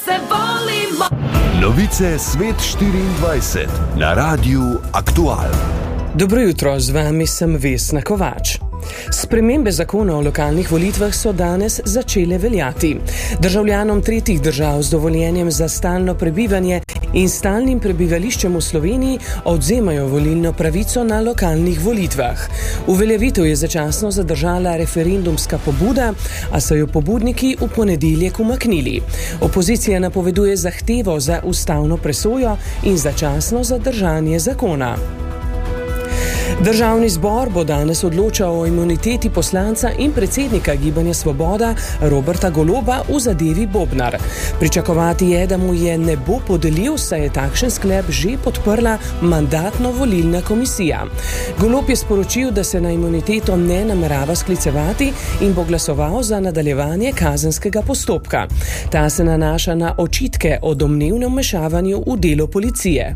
se volimo. Novice Svet 24 na Radiu Aktual. Dobro jutro, z vami sem Vesna Kovač. Spremembe zakona o lokalnih volitvah so danes začele veljati. Državljanom tretjih držav z dovoljenjem za stalno prebivanje in stalnim prebivališčem v Sloveniji odvzemajo volilno pravico na lokalnih volitvah. Uveljavitev je začasno zadržala referendumska pobuda, a so jo pobudniki v ponedeljek umaknili. Opozicija napoveduje zahtevo za ustavno presojo in začasno zadržanje zakona. Državni zbor bo danes odločal o imuniteti poslanca in predsednika Gibanja Svoboda Roberta Goloba v zadevi Bobnar. Pričakovati je, da mu je ne bo podelil, saj je takšen sklep že podprla mandatno-volilna komisija. Golob je sporočil, da se na imuniteto ne namerava sklicevati in bo glasoval za nadaljevanje kazenskega postopka. Ta se nanaša na očitke o domnevnem vmešavanju v delo policije.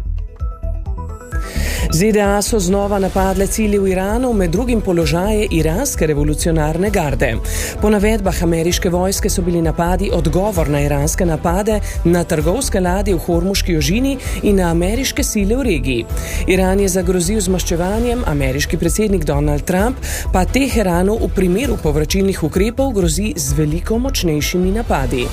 ZDA so znova napadle cilje v Iranu, med drugim položaje iranske revolucionarne garde. Po navedbah ameriške vojske so bili napadi odgovor na iranske napade na trgovske ladje v Hormuški ožini in na ameriške sile v regiji. Iran je zagrozil z maščevanjem, ameriški predsednik Donald Trump pa Teheranu v primeru povračilnih ukrepov grozi z veliko močnejšimi napadi.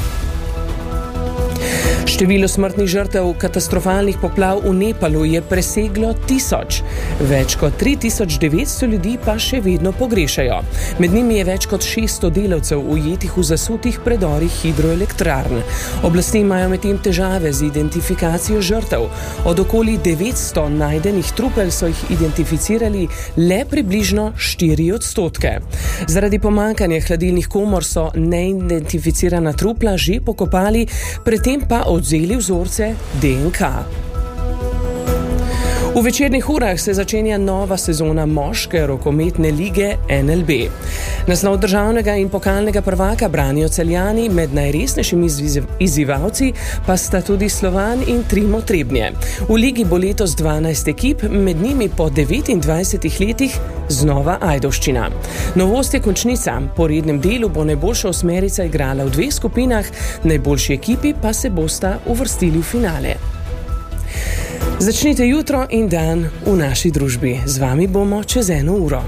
Število smrtnih žrtev katastrofalnih poplav v Nepalu je preseglo 1000. Več kot 3900 ljudi pa še vedno pogrešajo. Med njimi je več kot 600 delavcev ujetih v zasutih predorih hidroelektrarn. Oblasti imajo medtem težave z identifikacijo žrtev. Od okoli 900 najdenih trupel so jih identificirali le približno 4%. Zaradi pomanjkanja hladilnih komor so neidentificirana trupla že pokopali, predtem pa odzeli vzorce DNK. V večernih urah se začenja nova sezona moške rokometne lige NLB. Naslov državnega in pokalnega prvaka branijo Celjani, med najresnejšimi izzivalci pa sta tudi Slovan in Trimo Trebnje. V ligi bo letos 12 ekip, med njimi po 29 letih znova Ajdovščina. Novost je končnica. Po rednem delu bo najboljša osmerica igrala v 2 skupinah, najboljši ekipi pa se bosta uvrstili v finale. Začnite jutro in dan v naši družbi. Z vami bomo čez 1 uro.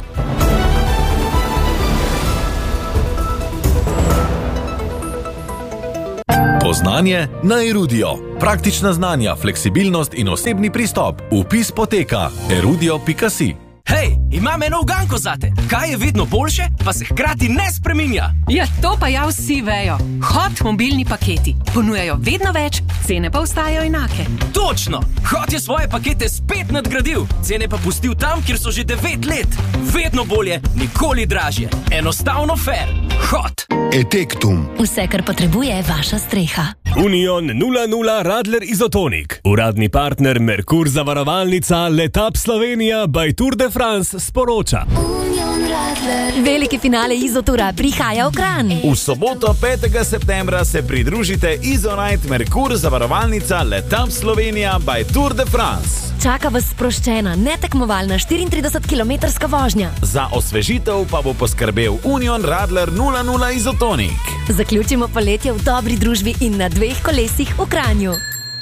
Poznanje na Erudio. Praktična znanja, fleksibilnost in osebni pristop. Vpis poteka erudio.si. Hej, imam eno uganko zate. Kaj je vedno boljše, pa se hkrati ne spreminja? Ja, to pa ja vsi vejo. Hot mobilni paketi. Ponujajo vedno več, cene pa ostajajo enake. Točno! Hot je svoje pakete spet nadgradil, cene pa pustil tam, kjer so že 9 let. Vedno bolje, nikoli dražje. Enostavno fair. Hot! Etektum. Vse, kar potrebuje vaša streha. Union 00 Radler Izotonik. Uradni partner Merkur zavarovalnica Letap Slovenija by Tour de France sporoča. Veliki finale Izotura prihaja v Kranj. V soboto 5. septembra se pridružite Izonite Merkur zavarovalnica Letap Slovenija by Tour de France. Čaka vas sproščena, netekmovalna 34-kilometrska vožnja. Za osvežitev pa bo poskrbel Union Radler 00 Izotonik. Zaključimo poletje v dobri družbi in na 2 kolesih v Kranju.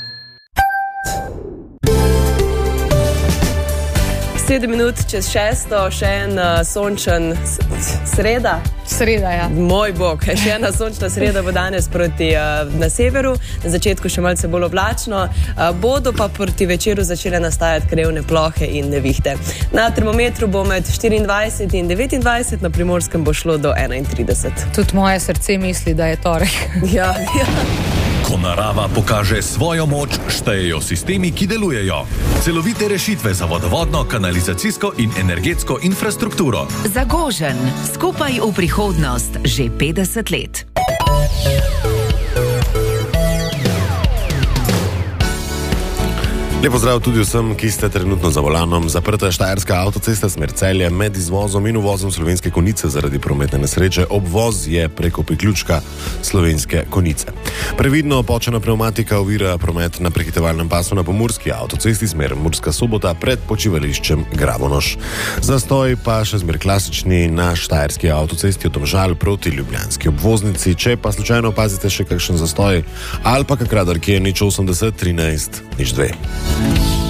7 minut čez 6, še en sončen sreda. Sreda, ja. Moj bog, še ena sončna sreda bo danes proti na severu, na začetku še malce bolj oblačno, bodo pa proti večeru začele nastajati krevne plohe in nevihte. Na termometru bo med 24 in 29, na Primorskem bo šlo do 31. Tudi moje srce misli, da je torek. Ja. Ko narava pokaže svojo moč, štejejo sistemi, ki delujejo. Celovite rešitve za vodovodno, kanalizacijsko in energetsko infrastrukturo. Zagožen. Skupaj v prihodnost. Že 50 let. Lepo zdrav tudi vsem, ki ste trenutno za volanom. Zaprta je štajerska avtocesta smer Celje med izvozom in uvozom Slovenske Konjice zaradi prometne nesreče. Obvoz je preko priključka Slovenske Konjice. Previdno počena pneumatika ovira promet na prehitevalnem pasu na pomurski avtocesti smer Murska Sobota pred počivališčem Gravonoš. Zastoj pa še zmer klasični na štajerski avtocesti od Domžal proti ljubljanski obvoznici. Če pa slučajno opazite še kakšen zastoj ali pa kak radar, ki je 080 13 02.